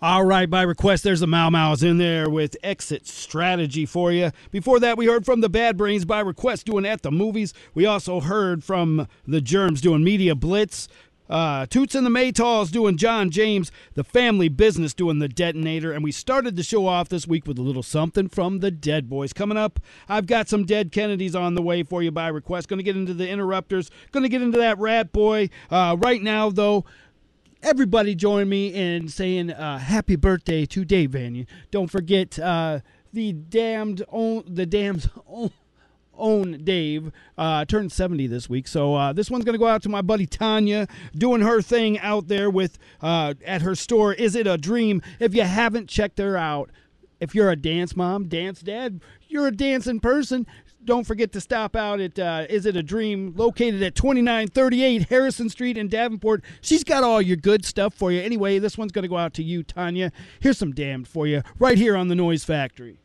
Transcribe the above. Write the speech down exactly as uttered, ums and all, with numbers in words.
All right, by request, there's the Mau Mau's in there with Exit Strategy for you. Before that, we heard from the Bad Brains by request doing At the Movies. We also heard from the Germs doing Media Blitz. Uh, Toots and the Maytals doing John James. The Family Business doing The Detonator. And we started the show off this week with a little something from the Dead Boys. Coming up, I've got some Dead Kennedys on the way for you by request. Going to get into the Interrupters. Going to get into that Rat Boy. Uh, right now, though, everybody join me in saying uh, happy birthday to Dave Vanian. Don't forget uh, the damned own, the damned own, own Dave uh, turned seventy this week. So uh, this one's going to go out to my buddy Tanya doing her thing out there with uh, at her store, Is It a Dream? If you haven't checked her out, if you're a dance mom, dance dad, you're a dancing person, don't forget to stop out at uh, Is It a Dream, located at twenty-nine thirty-eight Harrison Street in Davenport. She's got all your good stuff for you. Anyway, this one's going to go out to you, Tanya. Here's some Damned for you right here on The Noise Factory.